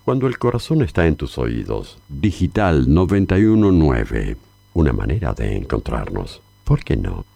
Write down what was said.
Cuando el corazón está en tus oídos, Digital 919. Una manera de encontrarnos. ¿Por qué no?